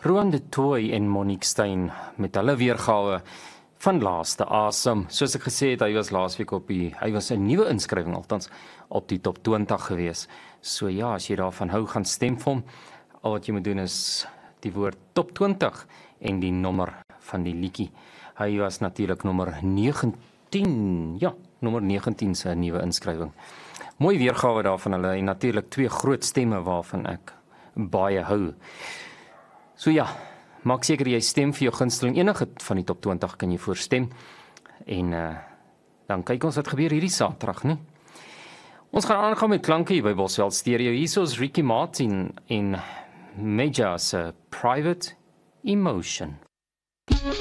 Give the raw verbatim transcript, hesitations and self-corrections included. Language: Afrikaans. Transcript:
Roan de Tooy en Monique Steyn met hulle weergawe van Laaste Asem. Soos ek gesê het, hy was laasweek op die, hy was 'n nuwe inskrywing, althans op die top twintig gewees. So ja, as jy daarvan hou, gaan stem vir hom. Al wat jy moet doen is die woord top twintig en die nommer van die liedjie. Hy was natuurlik nommer negentien, ja, nommer negentien se nuwe inskrywing. Mooi weergawe daarvan hulle en natuurlik twee groot stemme waarvan ek baie hou. So ja, maak seker jy stem vir jou gunsteling. Enige van die top twintig kan jy voorstem. En uh, dan kyk ons wat gebeur hierdie Saterdag, nie? Ons gaan aangaan met klanke hier by Bosveld Stereo. Hier is Ricky Martin en Major se Private Emotion.